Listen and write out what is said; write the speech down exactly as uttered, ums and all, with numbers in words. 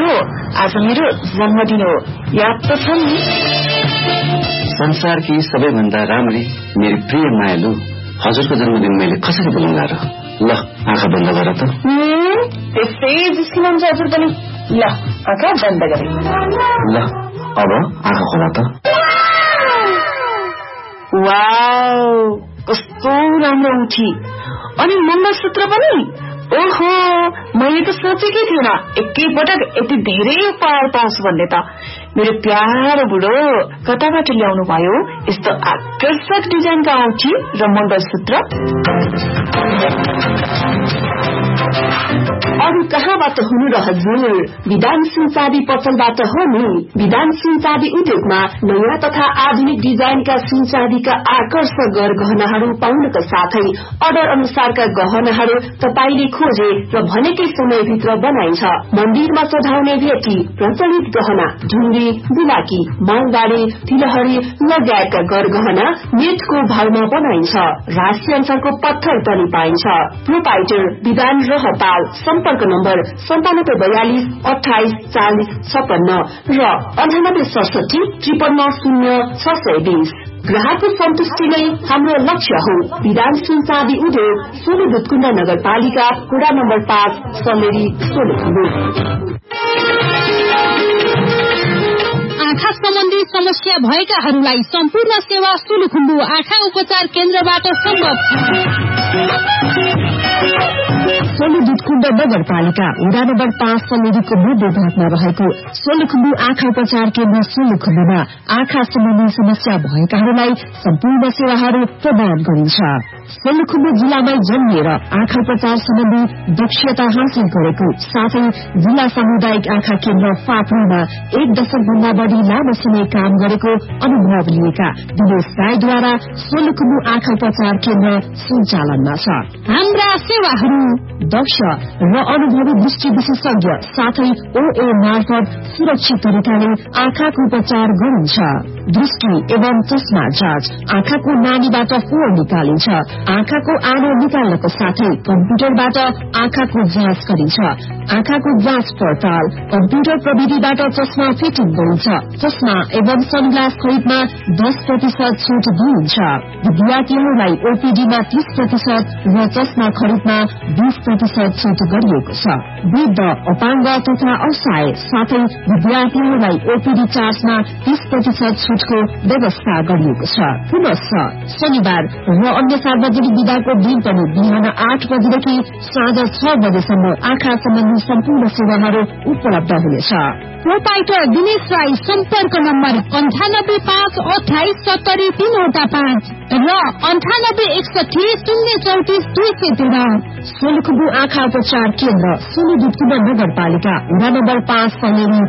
हो, आज मेरो जन्मदिन हो, याद त छ नि? संसारकी सबैभन्दा राम्री मेरी प्रिय मायालु, हजुरको जन्मदिन मैले कसरी बोलाउँला र? ल आँखा बन्द गर त। त्यसै जिस्किनुहुन्छ हजुर पनि। ल आँखा बन्द गरे। ल अब आँखा खोला त। वाउ, कस्तो राम्रो उठी। अनि मङ्गलसूत्र पनि। ओहो, मैले त सोचेकै थिएन एकैपटक यति धेरै उपहार पाउँछु भन्ने त। मेरो प्यारो बुढो कताबाट ल्याउनु भयो यस्तो आकर्षक डिजाइनका औँठी र मङ्गलसूत्र? अरू कहाँबाट हुनु र हजुर? विधान सिंह चाँदी पसलबाट हो नि। विधान सिंह चाँदी उद्योगमा नयाँ तथा आधुनिक डिजाइनका सिंह चाँदीका आकर्षक गहनाहरू पाउनका साथै अर्डर अनुसारका गहनाहरू तपाईले खोजे र भनेकै समयभित्र बनाइन्छ। मन्दिरमा चढाउने भेटी, प्रचलित गहना, ढुङ्गी, बुलाकी, मालगाडी, तिलहरी लगायतका गरगहना नेटको भावमा बनाइन्छ। राशि अनुसारको पत्थर पनि पाइन्छ। प्रोपाइटर विधान रहपाल। सम्पर्क नम्बर सन्तानब्बे बयालिस अठाइस चालिस छप्पन्न र अन्ठानब्बे सडसठी त्रिपन्न शून्य छ सय बीस। ग्राहकको सन्तुष्टि नै हाम्रो लक्ष्य हो। विधान सिंह चाँदी उद्योग, सोलु दुधकुण्ड नगरपालिका, वडा नम्बर पाँच, सलेरी, सोलुखुम्बु। आँखा सम्बन्धी समस्या भएकाहरूलाई सम्पूर्ण सेवा सोलुखुम्बु आँखा उपचार केन्द्रबाट सम्भव छ। सोलु दुधकुण्ड नगरपालिका, वडा नम्बर पाँच, सलेरीको मध्य भागमा रहेको सोलुखुम्बु आँखा उपचार केन्द्र सोलुखुम्बुमा आँखा सम्बन्धी समस्या भएकाहरूलाई सम्पूर्ण सेवाहरू प्रदान गरिन्छ। सोलुखुम्बु जिल्लामै जन्मिएर आँखा उपचार सम्बन्धी दक्षता हासिल गरेको साथै जिल्ला सामुदायिक आँखा केन्द्र फाप्रोमा एक दशक भन्दा बढ़ी लामो समय काम गरेको अनुभव लिएका दिनेश राईद्वारा सोलुखुम्बु आँखा उपचार केन्द्र सञ्चालनमा छ। हाम्रा सेवाहरू दक्ष र अनुभवी दृष्टि विशेषज्ञ साथै ओए मार्फत सुरक्षित तरिकाले आँखाको उपचार गरिन्छ। दृष्टि एवं चस्मा जाँच, आँखाको नानीबाट फोहोर निकालिन्छ। आँखाको आनो निकाल्नको साथै कम्प्युटरबाट आँखाको जाँच गरिन्छ। आँखाको जाँच पडताल, कम्प्युटर प्रविधिबाट चस्मा फिटिङ गरिन्छ। चस्मा एवं सनग्लास खरिदमा दस प्रतिशत छुट दिइन्छ। विद्यार्थीहरूलाई ओपीडीमा तीस प्रतिशत र चस्मा खरिदमा बीस प्रतिशत छुट गरिएको छ। वृद्ध, अपाङ्ग तथा असहाय साथै विद्यार्थीहरूलाई ओपीडी चार्जमा तीस प्रतिशत छुटको व्यवस्था गरिएको छ। पुनश्च शनिबार र अन्य सार्वजनिक विधाको दिन पनि बिहान आठ बजेदेखि साँझ छ बजेसम्म आँखा सम्बन्धी सम्पूर्ण सेवाहरू उपलब्ध हुनेछ। प्रोपाइटर दिनेश राई। सम्पर्क नम्बर अन्ठानब्बे पाँच अठाइस सत्तरी तीनवटा पाँच र अन्ठानब्बे एकसठी शून्य चौतिस दुई सय तेह्र। सोलुखुम्बु आँखा उपचार केन्द्र, सोलु दुधकुण्ड नगरपालिका, वडा नम्बर पाँच, सलेरी,